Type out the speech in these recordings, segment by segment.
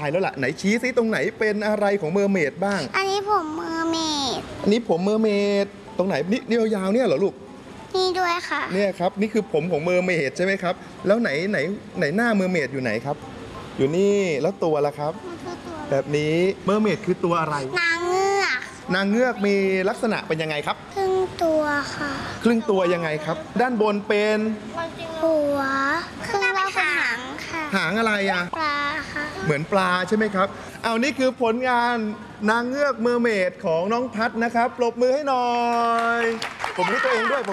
ายแล้วล่ะไหนชี้ซิตรงไหนเป็นอะไรของเมอร์เมดบ้างอันนี้ผมเมอร์เมดอันนี้ผมเมอร์เมดตรงไหนนี่ยาวๆเนี่ยเหรอลูกนี่ด้วยค่ะเนี่ยครับนี่คือผมของเมอร์เมดใช่ไหมครับแล้วไหนหน้าเมอร์เมดอยู่ไหนครับอยู่นี่แล้วตัวล่ะครับแบบนี้เมอร์เมดคือตัวอะไรนางเงือกนางเงือกมีลักษณะเป็นยังไงครับครึ่งตัวค่ะครึ่งตัวยังไงครับด้านบนเป็นหัวครึ่งแล้วเป็นหางค่ะหางอะไรอ่ะปลาค่ะเหมือนปลาใช่ไหมครับเอานี่คือผลงานนางเงือกเมอร์เมดของน้องพัดนะครับปรบมือให้หน่อยผมให้ตัวเองด้วย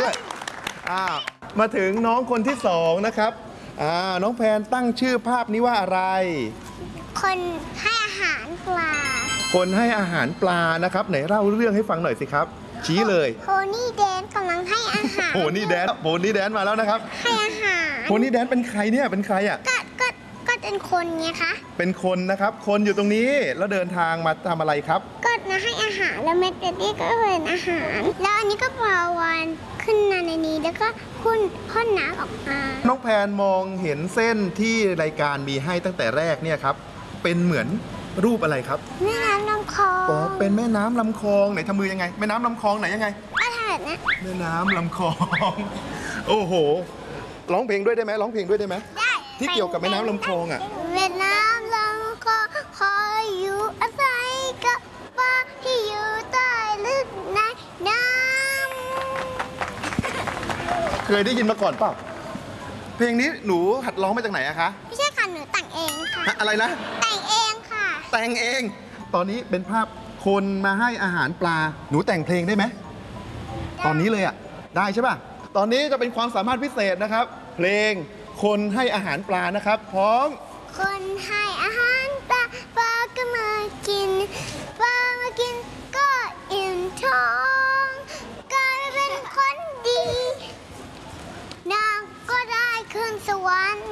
มาถึงน้องคนที่สองนะครับน้องแพนตั้งชื่อภาพนี้ว่าอะไรคนให้อาหารปลาคนให้อาหารปลานะครับไหนเล่าเรื่องให้ฟังหน่อยสิครับชี้เลยโพนี่แดนกำลังให้อาหารโพนี่แดนมาแล้วนะครับให้อาหารโพนี่แดนเป็นใครเนี่ยเป็นใครอ่ะก็เป็นคนไงคะเป็นคนนะครับคนอยู่ตรงนี้แล้วเดินทางมาทำอะไรครับก็มาให้อาหารแล้วเมดเดดดี้ก็เป็นอาหารแล้วอันนี้ก็ปลาวานขึ้นมาในนี้แล้วก็พ่นน้ำออกมาน้องแพนมองเห็นเส้นที่รายการมีให้ตั้งแต่แรกเนี่ยครับเป็นเหมือนรูปอะไรครับแม่น้ำลำคลองอ๋อเป็นแม่น้ำลำคลองไหนทำมือยังไงแม่น้ำลำคลองไหนยังไงก็ทำแบบนี้แม่น้ำลำคลองโอ้โหร้องเพลงด้วยได้ไหมร้องเพลงด้วยได้ไหมได้ที่เกี่ยวกับแม่น้ำลำคลองอ่ะแม่น้ำลำคลองคอยอยู่อาศัยกับปลาที่อยู่ใต้ลึกในน้ำเคยได้ยินมาก่อนเปล่าเพลงนี้หนูหัดร้องมาจากไหนอะคะไม่ใช่ค่ะหนูแต่งเองค่ะอะไรนะแต่งเองค่ะแต่งเองตอนนี้เป็นภาพคนมาให้อาหารปลาหนูแต่งเพลงได้ไหมตอนนี้เลยอะได้ใช่ป่ะตอนนี้จะเป็นความสามารถพิเศษนะครับเพลงคนให้อาหารปลานะครับพร้อมคนให้อาหารปลาปลาก็มากินปลามากินก็อิ่มท้องกลายเป็นคนดีนางก็ได้ขึ้นสวรรค์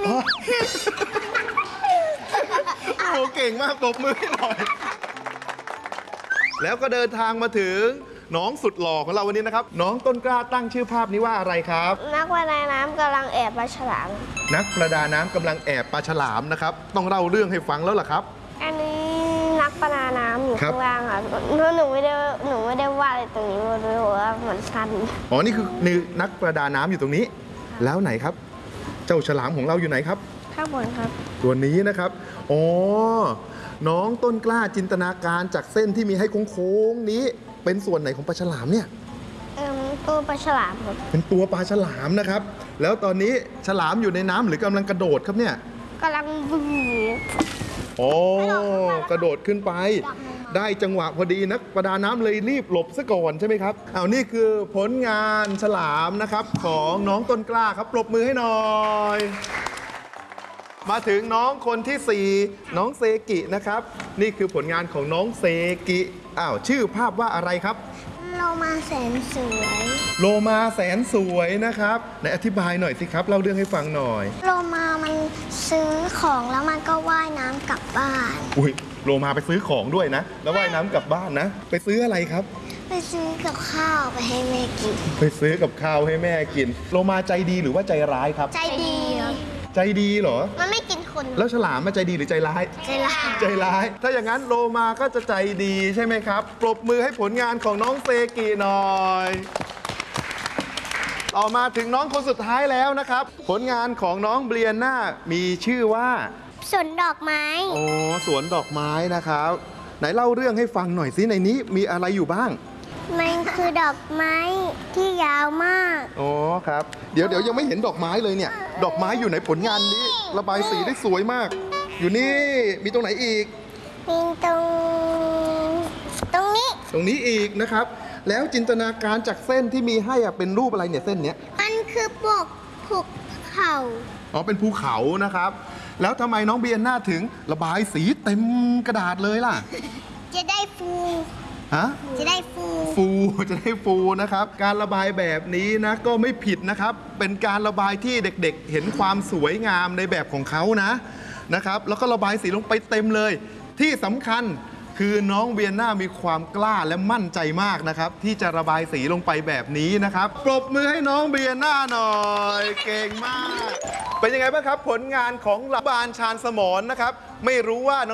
โอ้เก่งมากปรบมือให้หน่อยแล้วก็เดินทางมาถึงน้องสุดหล่อของเราวันนี้นะครับน้องต้นกล้าตั้งชื่อภาพนี้ว่าอะไรครับนักประดาน้ำกำลังแอบปลาฉลามนักประดาน้ำกำลังแอบปลาฉลามนะครับต้องเล่าเรื่องให้ฟังแล้วล่ะครับอันนี้นักประดาน้ำอยู่ข้างล่างค่ะหนูไม่ได้วาดอะไรตรงนี้มาด้วยว่ามันชันอ๋อนี่คือนักประดาน้ำอยู่ตรงนี้แล้วไหนครับเจ้าฉลามของเราอยู่ไหนครับข้างบนครับตัวนี้นะครับอ๋อน้องต้นกล้าจินตนาการจากเส้นที่มีให้โค้งๆนี้เป็นส่วนไหนของปลาฉลามเนี่ยตัวปลาฉลามครับเป็นตัวปลาฉลามนะครับแล้วตอนนี้ฉลามอยู่ในน้ำหรือกำลังกระโดดครับเนี่ยกำลังบึ้งโอ้กระโดดขึ้นไปได้จังหวะพอดีนักประดาน้ำเลยรีบหลบซะก่อนใช่ไหมครับเอานี่คือผลงานฉลามนะครับของน้องต้นกล้าครับปรบมือให้หน่อยมาถึงน้องคนที่4น้องเซกินะครับนี่คือผลงานของน้องเซกิชื่อภาพว่าอะไรครับโลมาแสนสวยโลมาแสนสวยนะครับไหนอธิบายหน่อยสิครับเล่าเรื่องให้ฟังหน่อยโลมามันซื้อของแล้วมันก็ว่ายน้ำกลับบ้านอุ้ยโลมาไปซื้อของด้วยนะแล้วว่ายน้ำกลับบ้านนะไปซื้ออะไรครับไปซื้อกับข้าวไปให้แม่กินไปซื้อกับข้าวให้แม่กินโลมาใจดีหรือว่าใจร้ายครับใจดีใจดีเหรอมันไม่กินคนแล้วฉลามมันใจดีหรือใจร้ายใจร้ายถ้าอย่างนั้นโลมาก็จะใจดีใช่ไหมครับปรบมือให้ผลงานของน้องเซกิหน่อยต่อมาถึงน้องคนสุดท้ายแล้วนะครับผลงานของน้องเบรียน่ามีชื่อว่าสวนดอกไม้อ๋อสวนดอกไม้นะครับไหนเล่าเรื่องให้ฟังหน่อยสิในนี้มีอะไรอยู่บ้างมันคือดอกไม้ที่ยาวมากอ๋อครับเดี๋ยวยังไม่เห็นดอกไม้เลยเนี่ยดอกไม้อยู่ในผลงานนี้ระบายสีได้สวยมากอยู่นี่มีตรงไหนอีกมีตรงนี้อีกนะครับแล้วจินตนาการจากเส้นที่มีให้เป็นรูปอะไรเนี่ยเส้นเนี้ยมันคือภูเขาอ๋อเป็นภูเขานะครับแล้วทำไมน้องเบียนหน้าถึงระบายสีเต็มกระดาษเลยล่ะจะได้ฟูจะได้ฟูนะครับการระบายแบบนี้นะก็ไม่ผิดนะครับเป็นการระบายที่เด็กๆเห็นความสวยงามในแบบของเขานะครับแล้วก็ระบายสีลงไปเต็มเลยที่สำคัญคือน้องเบียนน่ามีความกล้าและมั่นใจมากนะครับที่จะระบายสีลงไปแบบนี้นะครับปรบมือให้น้องเบียนน่าหน่อยเก่งมากเป็นยังไงบ้างครับผลงานของรัฐบาลชาญสมรนะครับไม่รู้ว่า